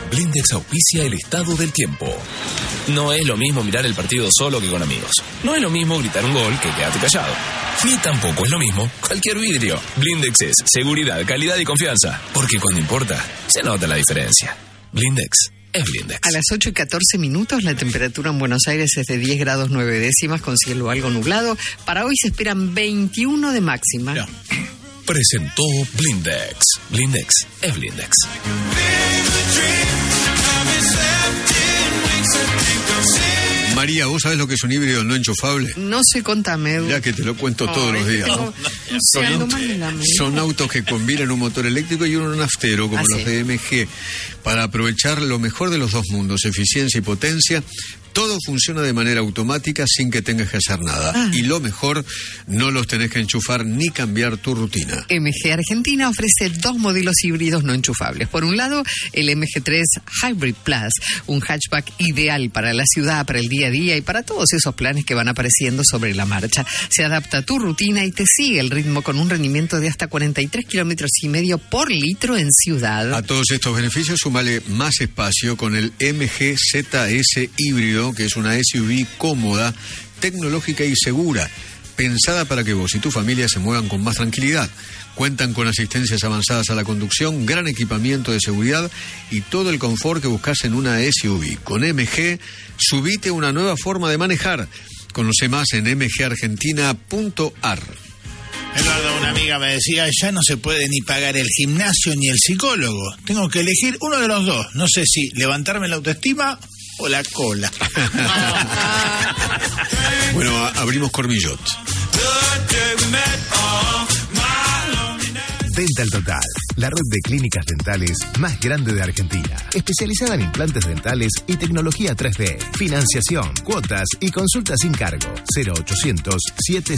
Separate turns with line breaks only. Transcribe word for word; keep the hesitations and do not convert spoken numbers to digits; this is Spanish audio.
Blindex auspicia el estado del tiempo. No es lo mismo mirar el partido solo que con amigos. No es lo mismo gritar un gol que quedarte callado. Ni tampoco es lo mismo cualquier vidrio. Blindex es seguridad, calidad y confianza. Porque cuando importa, se nota la diferencia. Blindex es Blindex.
A las ocho y catorce minutos, la temperatura en Buenos Aires es de diez grados nueve décimas con cielo algo nublado. Para hoy se esperan veintiuno de máxima.
Ya. Presentó Blindex. Blindex es Blindex.
María, ¿vos sabés lo que es un híbrido no enchufable?
No sé, contame.
Ya que te lo cuento
Ay,
todos los días.
pero,
¿no?
no sé,
Son,
no
autos, son autos que combinan un motor eléctrico y uno naftero, como
¿Ah,
los
sí?
de M G, para aprovechar lo mejor de los dos mundos, eficiencia y potencia. Todo funciona de manera automática sin que tengas que hacer nada.
Ah.
Y lo mejor, no los tenés que enchufar ni cambiar tu rutina.
M G Argentina ofrece dos modelos híbridos no enchufables. Por un lado, el M G tres Hybrid Plus, un hatchback ideal para la ciudad, para el día a día y para todos esos planes que van apareciendo sobre la marcha. Se adapta a tu rutina y te sigue el ritmo con un rendimiento de hasta cuarenta y tres kilómetros y medio por litro en ciudad.
A todos estos beneficios, sumale más espacio con el M G Z S híbrido, que es una S U V cómoda, tecnológica y segura, pensada para que vos y tu familia se muevan con más tranquilidad. Cuentan con asistencias avanzadas a la conducción, gran equipamiento de seguridad y todo el confort que buscas en una S U V. Con M G, subite a una nueva forma de manejar. Conoce más en m g argentina punto a r.
Eduardo, una amiga me decía, ya no se puede ni pagar el gimnasio ni el psicólogo. Tengo que elegir uno de los dos. No sé si levantarme la autoestima o la cola.
Bueno, a- abrimos Cormillot.
Dental Total, la red de clínicas dentales más grande de Argentina, especializada en implantes dentales y tecnología tres D, financiación, cuotas y consultas sin cargo. cero ochocientos siete